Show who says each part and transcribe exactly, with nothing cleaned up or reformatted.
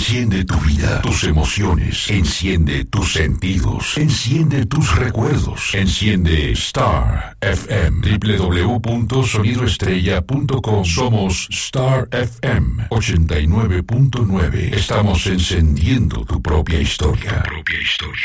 Speaker 1: Enciende tu vida, tus emociones. Enciende tus sentidos. Enciende tus recuerdos. Enciende Star F M. doble u doble u doble u punto sonido estrella punto com. Somos Star F M ochenta y nueve punto nueve. Estamos encendiendo tu propia historia. Tu propia historia.